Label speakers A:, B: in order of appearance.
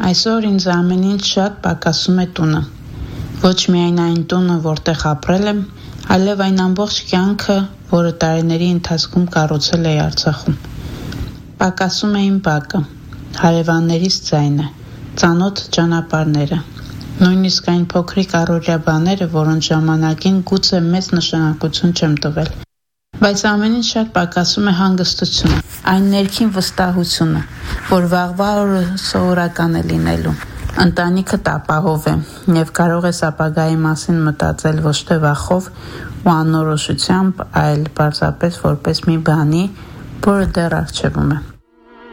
A: Այսօր ինձ ամեն ինչ շատ պակասում է տունը։ Ոչ միայն այն տունը, որտեղ ապրել եմ, այլև այն ամբողջ կյանքը, որը տարիների ընթացքում կառուցել էի Արցախում։ Պակասում է իմ բակը, հարևաններիս ձայնը, ծանոթ ճանապարհները, նույնիսկ այն փոքրիկ առօրյա բաները, որոնց ժամանակին գուցե մեծ նշանակություն չեմ տվել։ Բայց ամենից շատ պակասում է հանգստությունը, այն ներքին վստահությունը, որ վաղվա օրը սովորական է լինելու։ Ընտանիքդ ապահով է և կարող ես ապագայի մասին մտածել ոչ թե վախով ու անորոշությամբ, այլ պարզապես որպես մի բանի, որը դեռ առջևում է։